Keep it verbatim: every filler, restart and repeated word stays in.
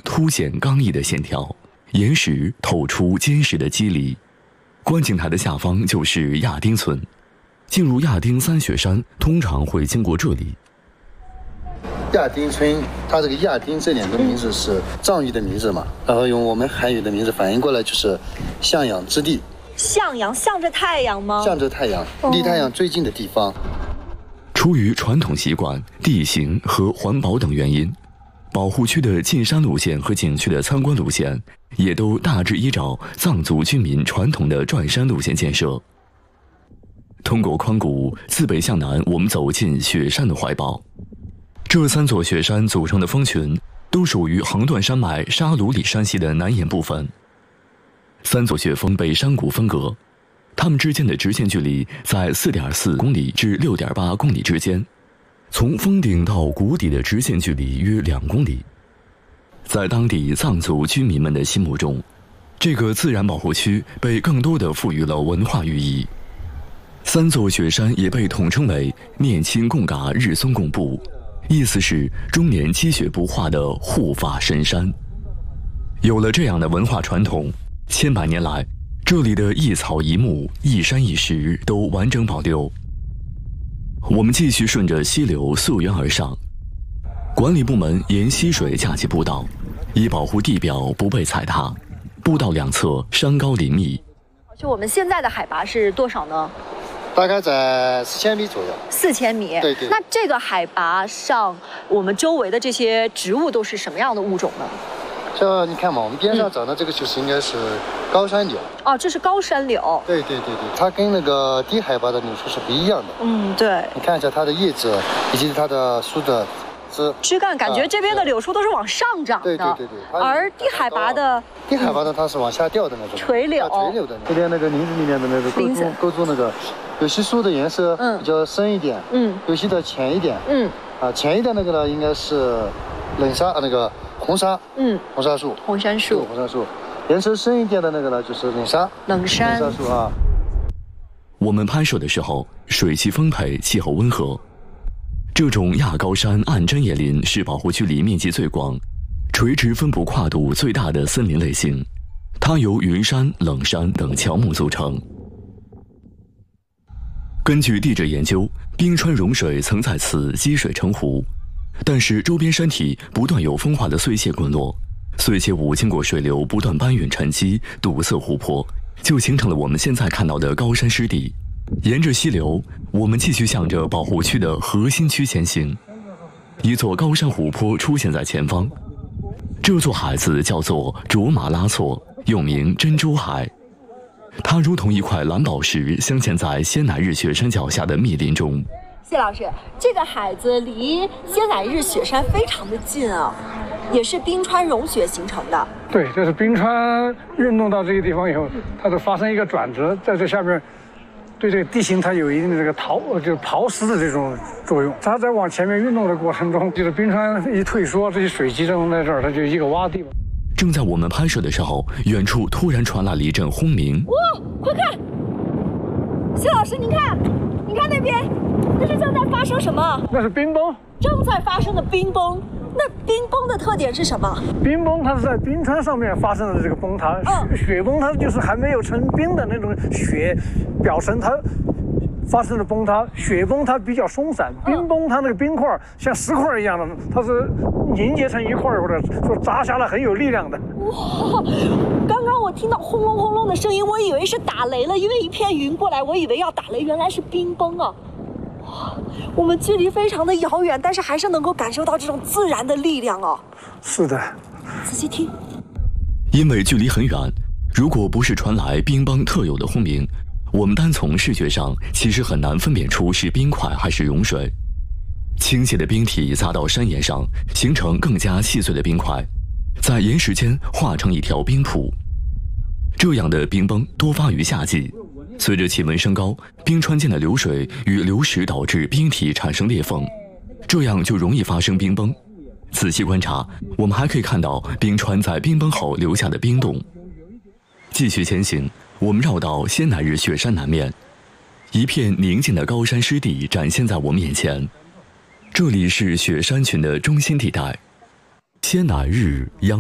凸显刚毅的线条，岩石透出坚实的肌理。观景台的下方就是亚丁村。进入亚丁三雪山通常会经过这里。 亚丁村，它这个亚丁这两个名字是藏语的名字嘛，然后用我们汉语的名字反应过来就是向阳之地。 向阳，向着太阳吗？ 向着太阳，离太阳最近的地方。 出于传统习惯、地形和环保等原因，保护区的进山路线和景区的参观路线也都大致依照藏族居民传统的转山路线建设。通过宽谷，自北向南，我们走进雪山的怀抱。这三座雪山组成的峰群，都属于横断山脉沙鲁里山系的南沿部分。三座雪峰被山谷分隔，它们之间的直线距离在 四点四公里至 六点八公里之间，从峰顶到谷底的直线距离约两公里。在当地藏族居民们的心目中，这个自然保护区被更多地赋予了文化寓意。三座雪山也被统称为念亲贡嘎日松贡布，意思是终年积雪不化的护法神山。有了这样的文化传统，千百年来，这里的一草一木、一山一石都完整保留。我们继续顺着溪流溯源而上，管理部门沿溪水架起步道，以保护地表不被踩踏。步道两侧山高林密。 就我们现在的海拔是多少呢？ 大概在四千米左右。 四千米。 对对。 那这个海拔上，我们周围的这些植物都是什么样的物种呢？ 这你看嘛，我们边上长的这个就是应该是高山柳。 哦，这是高山柳。 对对对对，它跟那个低海拔的柳树是不一样的。 嗯，对。 你看一下它的叶子以及它的树的枝枝干，感觉这边的柳树都是往上长的。 对对对对。 而低海拔的， 低海拔的它是往下掉的那种垂柳。 垂柳的。这边那个林子里面的那个构筑构筑那个，有些树的颜色比较深一点，嗯，有些的浅一点，嗯，啊，浅一点那个呢应该是冷杉，那个红杉，嗯，红杉树， 红杉树， 红杉树，颜色深一点的那个呢就是冷杉， 冷杉， 冷杉树啊。 我们拍摄的时候，水汽丰沛，气候温和。这种亚高山暗针叶林是保护区里面积最广、垂直分布跨度最大的森林类型，它由云杉、冷杉等乔木组成。根据地质研究，冰川融水曾在此积水成湖，但是周边山体不断有风化的碎屑滚落，碎屑物经过水流不断搬运沉积，堵塞湖泊，就形成了我们现在看到的高山湿地。沿着溪流，我们继续向着保护区的核心区前行。一座高山湖泊出现在前方，这座海子叫做卓玛拉措，又名珍珠海。它如同一块蓝宝石，镶嵌在仙乃日雪山脚下的密林中。 谢老师，这个海子离仙乃日雪山非常的近啊，也是冰川融雪形成的。 对，这是冰川运动到这个地方以后，它就发生一个转折，在这下面对这个地形它有一定的这个陶就是刨蚀的这种作用。它在往前面运动的过程中，就是冰川一退缩，这些水集中在这儿，它就一个洼地。 正在我们拍摄的时候，远处突然传来了一阵轰鸣。 哇，快看！谢老师，您看，你看那边，那是正在发生什么？ 那是冰崩。 正在发生的冰崩。那冰崩的特点是什么？ 冰崩它是在冰川上面发生的这个崩塌，嗯、雪崩它就是还没有成冰的那种雪表层它发生了崩塌，雪崩它比较松散，冰崩它那个冰块像石块一样的，它是凝结成一块或者说砸下来很有力量的。 哇！刚刚我听到轰隆轰隆的声音，我以为是打雷了，因为一片云过来，我以为要打雷，原来是冰崩啊！哇，我们距离非常的遥远，但是还是能够感受到这种自然的力量哦。 是的， 仔细听。 因为距离很远，如果不是传来冰崩特有的轰鸣，我们单从视觉上其实很难分辨出是冰块还是融水。倾斜的冰体砸到山岩上，形成更加细碎的冰块，在岩石间化成一条冰瀑。这样的冰崩多发于夏季，随着气温升高，冰川间的流水与流石导致冰体产生裂缝，这样就容易发生冰崩。仔细观察，我们还可以看到冰川在冰崩后留下的冰洞。继续前行，我们绕到仙乃日雪山南面，一片宁静的高山湿地展现在我们眼前。这里是雪山群的中心地带，仙乃日央